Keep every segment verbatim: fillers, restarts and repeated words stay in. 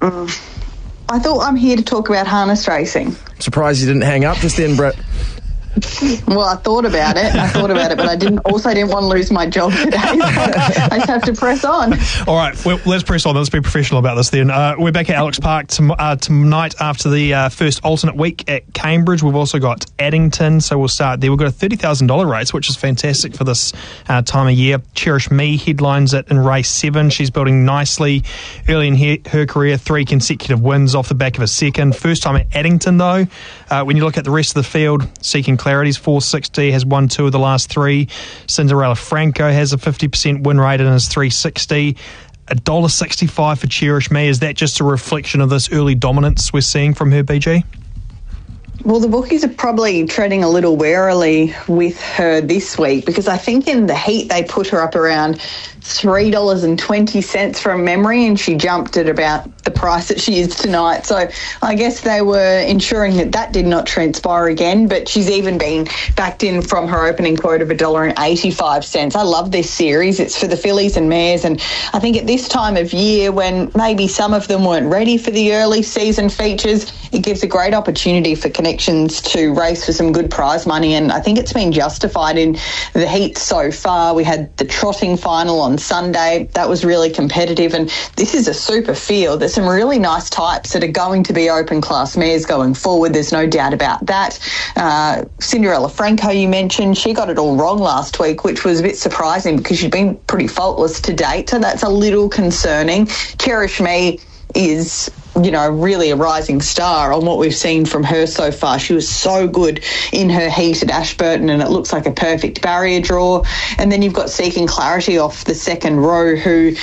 Mm. I thought I'm here to talk about harness racing. Surprised you didn't hang up just then, Brett. Well, I thought about it. I thought about it, but I didn't. Also, didn't want to lose my job today. So I just have to press on. All right, well, let's press on. Let's be professional about this then. Uh, we're back at Alex Park tom- uh, tonight after the uh, first alternate week at Cambridge. We've also got Addington, so we'll start there. We've got a thirty thousand dollars race, which is fantastic for this uh, time of year. Cherish Me headlines it in race seven. She's building nicely early in her, her career, three consecutive wins off the back of a second. First time at Addington, though. Uh, when you look at the rest of the field, Seeking Clarity's four sixty, has won two of the last three. Cinderella Franco has a fifty percent win rate and is three sixty. one dollar sixty-five for Cherish Me. Is that just a reflection of this early dominance we're seeing from her, B G? Well, the bookies are probably treading a little warily with her this week because I think in the heat they put her up around three dollars twenty from memory, and she jumped at about the price that she is tonight. So I guess they were ensuring that that did not transpire again, but she's even been backed in from her opening quote of one dollar eighty-five. I love this series. It's for the fillies and mares, and I think at this time of year when maybe some of them weren't ready for the early season features, it gives a great opportunity for connections to race for some good prize money, and I think it's been justified in the heat so far. We had the trotting final on Sunday. That was really competitive, and this is a super field. There's some really nice types that are going to be open class mares going forward. There's no doubt about that. Uh, Cinderella Franco, you mentioned, she got it all wrong last week, which was a bit surprising because she'd been pretty faultless to date, so that's a little concerning. Cherish Me is, you know, really a rising star on what we've seen from her so far. She was so good in her heat at Ashburton, and it looks like a perfect barrier draw. And then you've got Seeking Clarity off the second row, who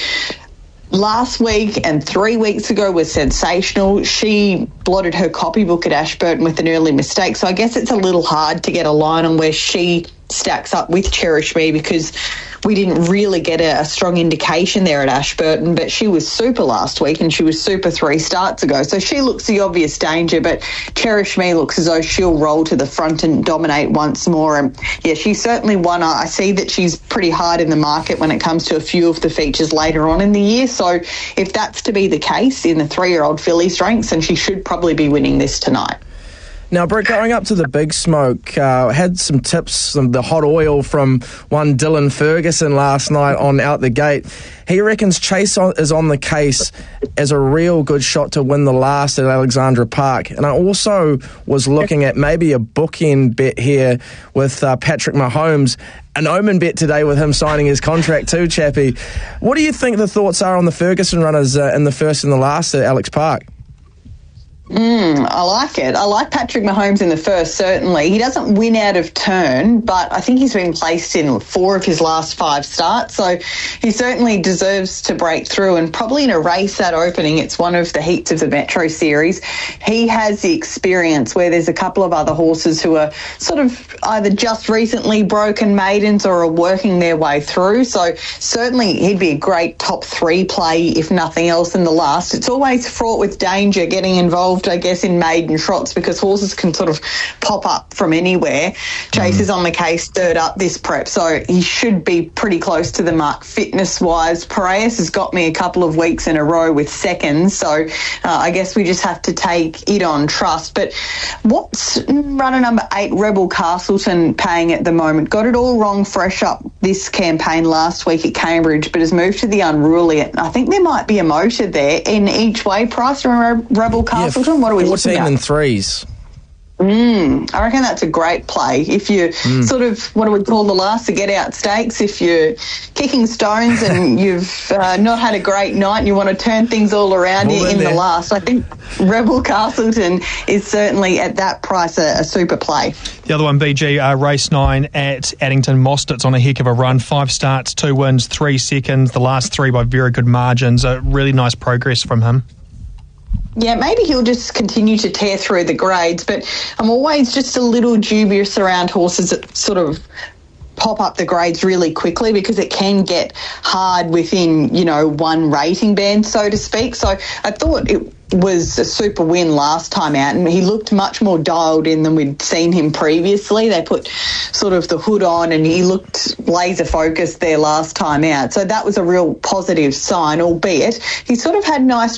last week and three weeks ago was sensational. She blotted her copybook at Ashburton with an early mistake, so I guess it's a little hard to get a line on where she stacks up with Cherish Me because we didn't really get a, a strong indication there at Ashburton, but she was super last week and she was super three starts ago. So she looks the obvious danger, but Cherish Me looks as though she'll roll to the front and dominate once more. And yeah, she's certainly one. I see that she's pretty hard in the market when it comes to a few of the features later on in the year. So if that's to be the case in the three-year-old fillies ranks, then she should probably be winning this tonight. Now, Brett, going up to the Big Smoke, uh, had some tips, some the hot oil from one Dylan Ferguson last night on Out the Gate. He reckons Chase on, is on the case as a real good shot to win the last at Alexandra Park. And I also was looking at maybe a bookend bet here with uh, Patrick Mahomes, an omen bet today with him signing his contract too, Chappie. What do you think the thoughts are on the Ferguson runners uh, in the first and the last at Alex Park? Mm, I like it. I like Patrick Mahomes in the first, certainly. He doesn't win out of turn, but I think he's been placed in four of his last five starts, so he certainly deserves to break through, and probably in a race that opening, it's one of the heats of the Metro Series. He has the experience where there's a couple of other horses who are sort of either just recently broken maidens or are working their way through, so certainly he'd be a great top three play, if nothing else, in the last. It's always fraught with danger getting involved, I guess, in maiden trots because horses can sort of pop up from anywhere. Chase mm. is on the case third up this prep, so he should be pretty close to the mark fitness-wise. Piraeus has got me a couple of weeks in a row with seconds, so uh, I guess we just have to take it on trust. But what's runner number eight, Rebel Castleton, paying at the moment? Got it all wrong fresh up this campaign last week at Cambridge, but has moved to the unruly. I think there might be a motor there in each way price from Rebel Castleton. Yeah. What are we looking at? fourteen and threes. Mm, I reckon that's a great play. If you mm. sort of, what do we call the last, the get-out stakes, if you're kicking stones and you've uh, not had a great night and you want to turn things all around all in, in the last, I think Rebel Castleton is certainly at that price a, a super play. The other one, B G, uh, race nine at Addington. Mostert's on a heck of a run. Five starts, two wins, three seconds. The last three by very good margins. A really nice progress from him. Yeah, maybe he'll just continue to tear through the grades, but I'm always just a little dubious around horses that sort of pop up the grades really quickly because it can get hard within, you know, one rating band, so to speak. So I thought it was a super win last time out, and he looked much more dialed in than we'd seen him previously. They put sort of the hood on and he looked laser focused there last time out. So that was a real positive sign, albeit he sort of had nice